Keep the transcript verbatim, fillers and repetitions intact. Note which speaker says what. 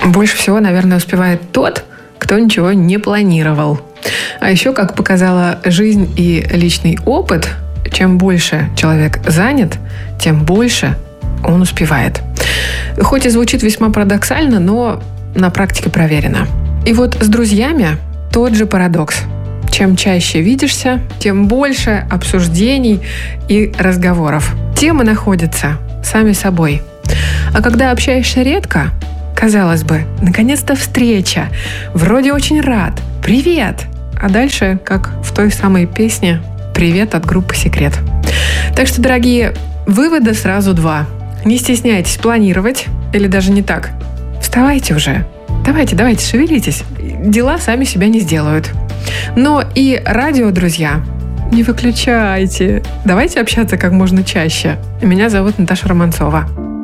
Speaker 1: Больше всего, наверное, успевает тот, кто ничего не планировал. А еще, как показала жизнь и личный опыт, чем больше человек занят, тем больше он успевает. Хоть и звучит весьма парадоксально, но на практике проверено. И вот с друзьями тот же парадокс. Чем чаще видишься, тем больше обсуждений и разговоров. Темы находятся сами собой. А когда общаешься редко, казалось бы, наконец-то встреча. Вроде очень рад. Привет! А дальше, как в той самой песне «Привет» от группы «Секрет». Так что, дорогие, вывода сразу два. Не стесняйтесь планировать, или даже не так. Вставайте уже. Давайте, давайте, шевелитесь. Дела сами себя не сделают. Но и радио, друзья, не выключайте. Давайте общаться как можно чаще. Меня зовут Наташа Романцова.